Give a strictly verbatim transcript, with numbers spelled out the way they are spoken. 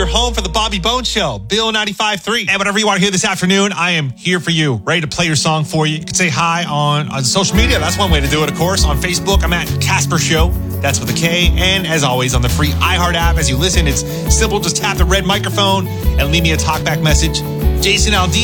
your home for the Bobby Bones Show, Bill ninety-five point three. And whatever you want to hear this afternoon, I am here for you, ready to play your song for you. You can say hi on, on social media. That's one way to do it, of course. On Facebook, I'm at Casper Show. That's with a K. And as always, on the free iHeart app, as you listen, it's simple. Just tap the red microphone and leave me a talkback message. Jason Aldean.